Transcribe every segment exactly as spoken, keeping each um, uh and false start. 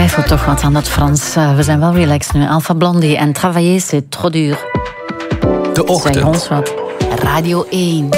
twijfelt toch wat aan dat Frans. Uh, we zijn wel relaxed nu. Alpha Blondie en Travailler, c'est trop dur. De ochtend. Zeg ons wat. Radio één.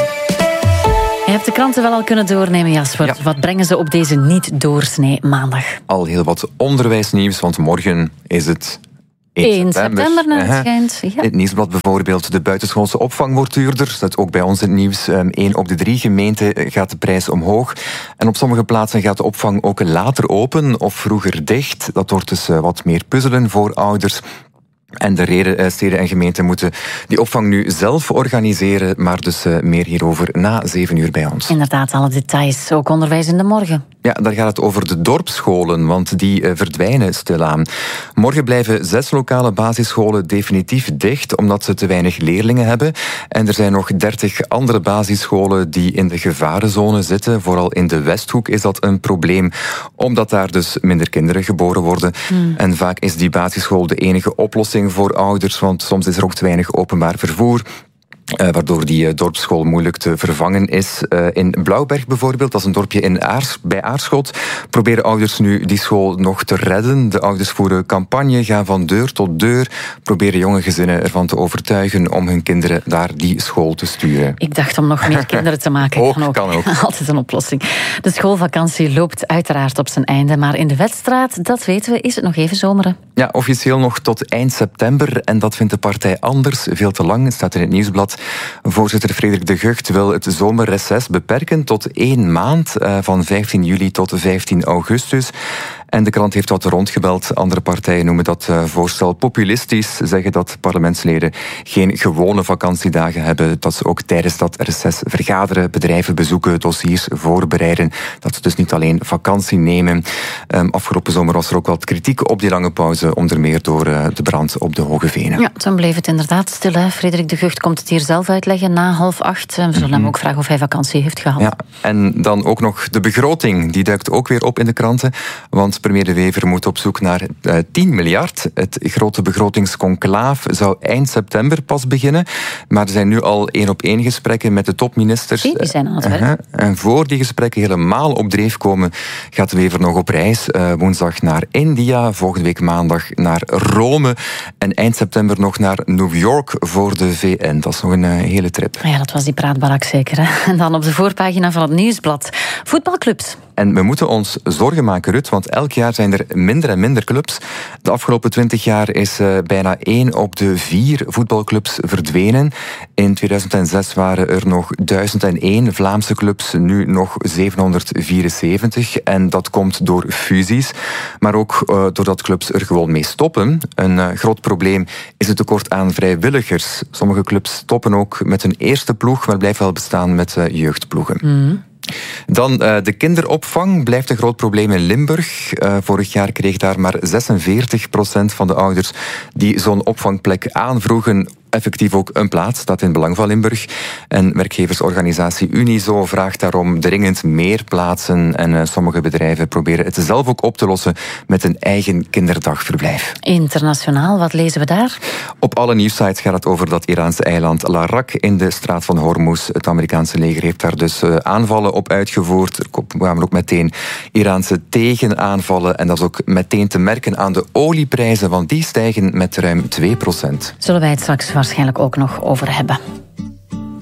Je hebt de kranten wel al kunnen doornemen, Jasper. Ja. Wat brengen ze op deze niet-doorsnee maandag? Al heel wat onderwijsnieuws, want morgen is het één september naar het schijnt. Ja. In het Nieuwsblad bijvoorbeeld, de buitenschoolse opvang wordt duurder. Dat ook bij ons in het nieuws. Eén op de drie gemeenten gaat de prijs omhoog. En op sommige plaatsen gaat de opvang ook later open of vroeger dicht. Dat wordt dus wat meer puzzelen voor ouders. En de reden, steden en gemeenten moeten die opvang nu zelf organiseren, maar dus meer hierover na zeven uur bij ons. Inderdaad, alle details. Ook onderwijs in de morgen. Ja, daar gaat het over de dorpsscholen, want die verdwijnen stilaan. Morgen blijven zes lokale basisscholen definitief dicht, omdat ze te weinig leerlingen hebben. En er zijn nog dertig andere basisscholen die in de gevarenzone zitten. Vooral in de Westhoek is dat een probleem, omdat daar dus minder kinderen geboren worden. Hmm. En vaak is die basisschool de enige oplossing voor ouders, want soms is er ook te weinig openbaar vervoer. Uh, waardoor die uh, dorpsschool moeilijk te vervangen is. Uh, in Blauwberg bijvoorbeeld, dat is een dorpje in Aars, bij Aarschot, proberen ouders nu die school nog te redden. De ouders voeren campagne, gaan van deur tot deur, proberen jonge gezinnen ervan te overtuigen om hun kinderen naar die school te sturen. Ik dacht om nog meer kinderen te maken. ook, kan ook. Kan ook. Altijd een oplossing. De schoolvakantie loopt uiteraard op zijn einde, maar in de Weststraat, dat weten we, is het nog even zomeren. Ja, officieel nog tot eind september, en dat vindt de partij anders, veel te lang. Het staat in het Nieuwsblad. Voorzitter Frederik de Gucht wil het zomerreces beperken tot één maand, van vijftien juli tot vijftien augustus. En de krant heeft wat rondgebeld. Andere partijen noemen dat voorstel populistisch. Zeggen dat parlementsleden geen gewone vakantiedagen hebben. Dat ze ook tijdens dat reces vergaderen, bedrijven bezoeken, dossiers voorbereiden. Dat ze dus niet alleen vakantie nemen. Um, afgelopen zomer was er ook wat kritiek op die lange pauze, onder meer door uh, de brand op de Hoge Venen. Ja, toen bleef het inderdaad stil. Hè. Frederik de Gucht komt het hier zelf uitleggen na half acht. We zullen mm-hmm. hem ook vragen of hij vakantie heeft gehad. Ja, en dan ook nog de begroting. Die duikt ook weer op in de kranten. Want premier De Wever moet op zoek naar uh, tien miljard. Het grote begrotingsconclaaf zou eind september pas beginnen. Maar er zijn nu al één op één gesprekken met de topministers. Die zijn aan het werk. Uh, en voor die gesprekken helemaal op dreef komen, gaat De Wever nog op reis. Uh, woensdag naar India, volgende week maandag naar Rome en eind september nog naar New York voor de V N. Dat is nog een uh, hele trip. Ja, dat was die praatbarak zeker. Hè? En dan op de voorpagina van het Nieuwsblad. Voetbalclubs. En we moeten ons zorgen maken, Ruud, want elk jaar zijn er minder en minder clubs. De afgelopen twintig jaar is uh, bijna één op de vier voetbalclubs verdwenen. In tweeduizend zes waren er nog duizend één Vlaamse clubs, nu nog zevenhonderdvierenzeventig. En dat komt door fusies, maar ook uh, doordat clubs er gewoon mee stoppen. Een uh, groot probleem is het tekort aan vrijwilligers. Sommige clubs stoppen ook met hun eerste ploeg, maar blijven wel bestaan met uh, jeugdploegen. Mm. Dan uh, de kinderopvang blijft een groot probleem in Limburg. Uh, vorig jaar kreeg daar maar zesenveertig procent van de ouders die zo'n opvangplek aanvroegen effectief ook een plaats, staat in het belang van Limburg. En werkgeversorganisatie Unizo vraagt daarom dringend meer plaatsen. En uh, sommige bedrijven proberen het zelf ook op te lossen met een eigen kinderdagverblijf. Internationaal, wat lezen we daar? Op alle nieuwssites gaat het over dat Iraanse eiland Larak in de straat van Hormuz. Het Amerikaanse leger heeft daar dus uh, aanvallen op uitgevoerd. Er kwamen ook meteen Iraanse tegenaanvallen. En dat is ook meteen te merken aan de olieprijzen, want die stijgen met ruim twee procent. Zullen wij het straks waarschijnlijk ook nog over hebben.